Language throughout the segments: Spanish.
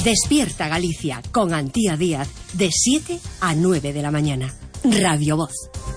Despierta Galicia con Antía Díaz de 7 a 9 de la mañana. Radio Voz.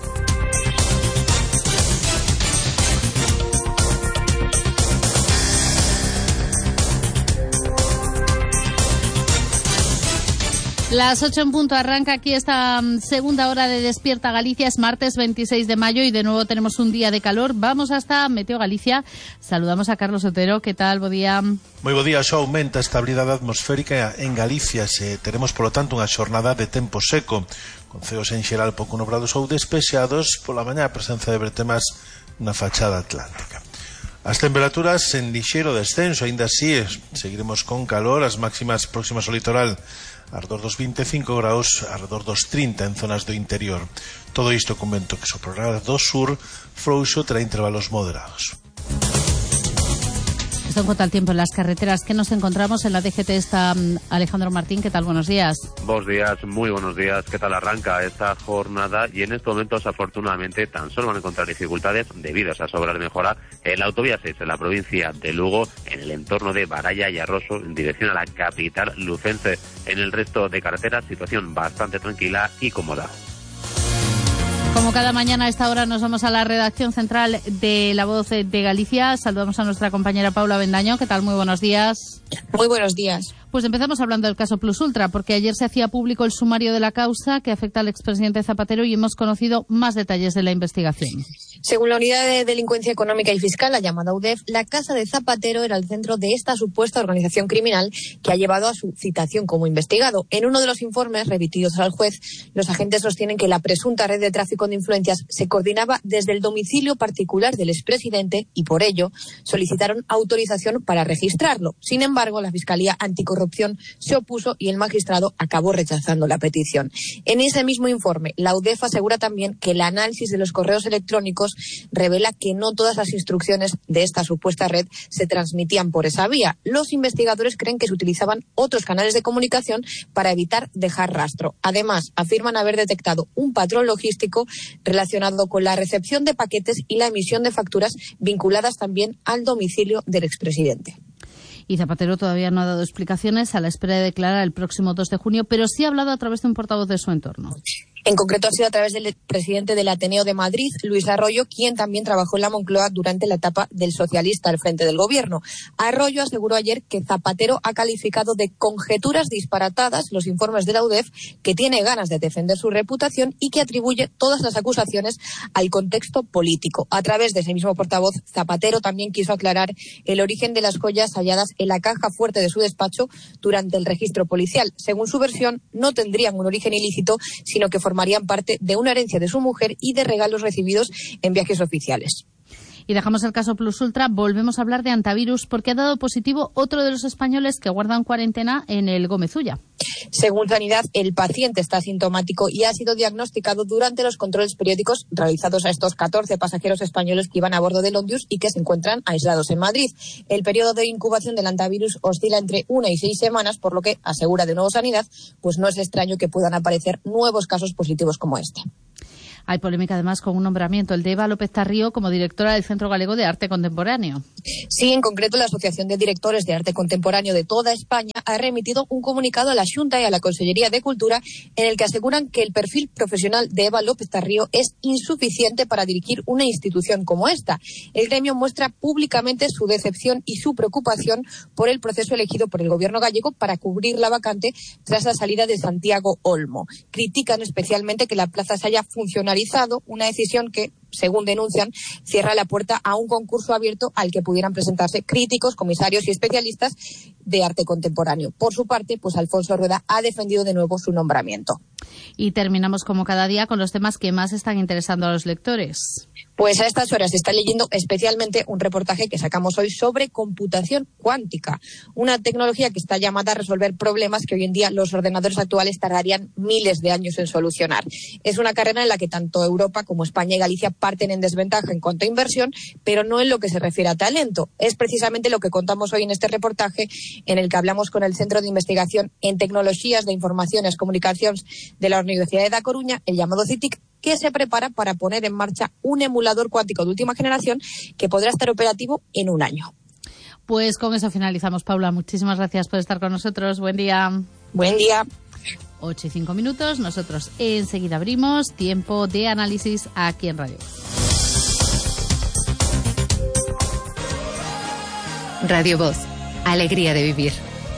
Las 8 en punto arranca aquí esta segunda hora de Despierta Galicia. Es martes 26 de mayo y de nuevo tenemos un día de calor. Vamos hasta Meteo Galicia. Saludamos a Carlos Otero. ¿Qué tal? Bo día. Moi bo día. Xa aumenta a estabilidade atmosférica en Galicia. Teremos, polo tanto, unha xornada de tempo seco, con ceos en xeral pouco nubrados ou despexados. Pola mañá a presencia de bretemas na fachada atlántica. As temperaturas en lixeiro descenso, aínda así seguiremos con calor. As máximas próximas ao litoral arredor dos 25 graus, arredor dos 30 en zonas do interior. Todo isto con vento que soprará do sur, frouxo, terá intervalos moderados. Esto en cuanto al tiempo en las carreteras. ¿Qué nos encontramos? En la DGT está Alejandro Martín. ¿Qué tal? Buenos días. Buenos días, muy buenos días. ¿Qué tal arranca esta jornada? Y en estos momentos, afortunadamente, tan solo van a encontrar dificultades debido a esas obras de mejora en la autovía 6, en la provincia de Lugo, en el entorno de Baralla y Arroso, en dirección a la capital lucense. En el resto de carreteras, situación bastante tranquila y cómoda. Como cada mañana a esta hora nos vamos a la redacción central de La Voz de Galicia. Saludamos a nuestra compañera Paula Bendaño. ¿Qué tal? Muy buenos días. Muy buenos días. Pues empezamos hablando del caso Plus Ultra, porque ayer se hacía público el sumario de la causa que afecta al expresidente Zapatero y hemos conocido más detalles de la investigación. Según la Unidad de Delincuencia Económica y Fiscal, la llamada UDEF, la casa de Zapatero era el centro de esta supuesta organización criminal que ha llevado a su citación como investigado. En uno de los informes remitidos al juez, los agentes sostienen que la presunta red de tráfico de influencias se coordinaba desde el domicilio particular del expresidente y por ello solicitaron autorización para registrarlo. Sin embargo, la Fiscalía Anticorrupción se opuso y el magistrado acabó rechazando la petición. En ese mismo informe, la UDEF asegura también que el análisis de los correos electrónicos revela que no todas las instrucciones de esta supuesta red se transmitían por esa vía. Los investigadores creen que se utilizaban otros canales de comunicación para evitar dejar rastro. Además, afirman haber detectado un patrón logístico relacionado con la recepción de paquetes y la emisión de facturas vinculadas también al domicilio del expresidente. Y Zapatero todavía no ha dado explicaciones a la espera de declarar el próximo 2 de junio, pero sí ha hablado a través de un portavoz de su entorno. En concreto ha sido a través del presidente del Ateneo de Madrid, Luis Arroyo, quien también trabajó en la Moncloa durante la etapa del socialista al frente del gobierno. Arroyo aseguró ayer que Zapatero ha calificado de conjeturas disparatadas los informes de la UDEF, que tiene ganas de defender su reputación y que atribuye todas las acusaciones al contexto político. A través de ese mismo portavoz, Zapatero también quiso aclarar el origen de las joyas halladas en la caja fuerte de su despacho durante el registro policial. Según su versión, no tendrían un origen ilícito, sino que formarían parte de una herencia de su mujer y de regalos recibidos en viajes oficiales. Y dejamos el caso Plus Ultra, volvemos a hablar de antivirus porque ha dado positivo otro de los españoles que guardan cuarentena en el Gómez Ulla. Según Sanidad, el paciente está asintomático y ha sido diagnosticado durante los controles periódicos realizados a estos 14 pasajeros españoles que iban a bordo del Ondius y que se encuentran aislados en Madrid. El periodo de incubación del antivirus oscila entre 1 y 6 semanas, por lo que, asegura de nuevo Sanidad, pues no es extraño que puedan aparecer nuevos casos positivos como este. Hay polémica además con un nombramiento, el de Eva López Tarrío como directora del Centro Galego de Arte Contemporáneo. Sí, en concreto la Asociación de Directores de Arte Contemporáneo de toda España ha remitido un comunicado a la Xunta y a la Consellería de Cultura en el que aseguran que el perfil profesional de Eva López Tarrío es insuficiente para dirigir una institución como esta. El gremio muestra públicamente su decepción y su preocupación por el proceso elegido por el gobierno gallego para cubrir la vacante tras la salida de Santiago Olmo. Critican especialmente que la plaza se haya funcionalizado, una decisión que, según denuncian, cierra la puerta a un concurso abierto al que pudieran presentarse críticos, comisarios y especialistas de arte contemporáneo. Por su parte, pues Alfonso Rueda ha defendido de nuevo su nombramiento. Y terminamos como cada día con los temas que más están interesando a los lectores. Pues a estas horas se está leyendo especialmente un reportaje que sacamos hoy sobre computación cuántica, una tecnología que está llamada a resolver problemas que hoy en día los ordenadores actuales tardarían miles de años en solucionar. Es una carrera en la que tanto Europa como España y Galicia parten en desventaja en cuanto a inversión, pero no en lo que se refiere a talento. Es precisamente lo que contamos hoy en este reportaje, en el que hablamos con el Centro de Investigación en Tecnologías de Informaciones y Comunicaciones de la Universidad de Da Coruña, el llamado CITIC, que se prepara para poner en marcha un emulador cuántico de última generación que podrá estar operativo en un año. Pues con eso finalizamos, Paula. Muchísimas gracias por estar con nosotros. Buen día. Buen día. 8 y 5 minutos. Nosotros enseguida abrimos tiempo de análisis aquí en Radio. Radio Voz. Alegría de vivir.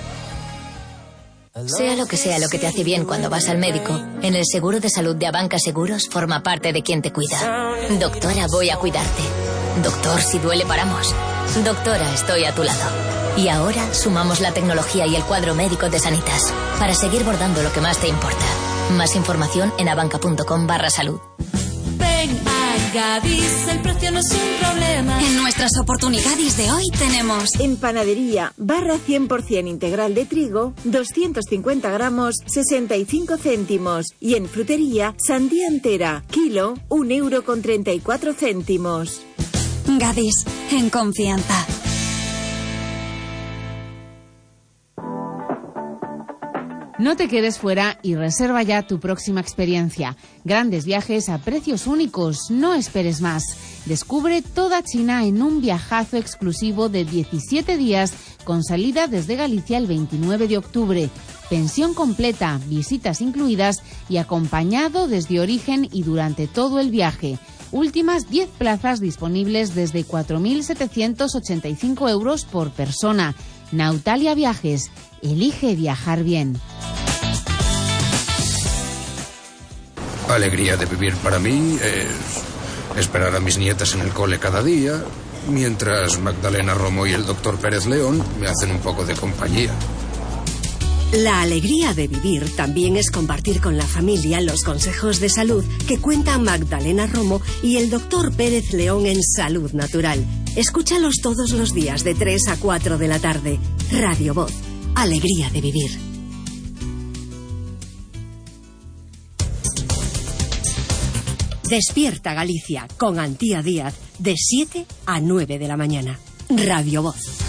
Sea lo que te hace bien cuando vas al médico, en el seguro de salud de Abanca Seguros forma parte de quien te cuida. Doctora, voy a cuidarte. Doctor, si duele paramos. Doctora, estoy a tu lado. Y ahora sumamos la tecnología y el cuadro médico de Sanitas para seguir bordando lo que más te importa. Más información en abanca.com/salud. Ven a Gadis, el precio no es un problema. En nuestras oportunidades de hoy tenemos en panadería barra 100% integral de trigo, 250 gramos, 65 céntimos. Y en frutería, sandía entera, kilo, 1,34 €. Gadis, en confianza. No te quedes fuera y reserva ya tu próxima experiencia. Grandes viajes a precios únicos, no esperes más. Descubre toda China en un viajazo exclusivo de 17 días con salida desde Galicia el 29 de octubre. Pensión completa, visitas incluidas y acompañado desde origen y durante todo el viaje. Últimas 10 plazas disponibles desde 4.785 € por persona. Nautalia Viajes. Elige viajar bien. Alegría de vivir para mí es esperar a mis nietas en el cole cada día, mientras Magdalena Romo y el doctor Pérez León me hacen un poco de compañía. La alegría de vivir también es compartir con la familia los consejos de salud que cuentan Magdalena Romo y el doctor Pérez León en Salud Natural. Escúchalos todos los días de 3 a 4 de la tarde. Radio Voz. Alegría de vivir. Despierta Galicia con Antía Díaz de 7 a 9 de la mañana. Radio Voz.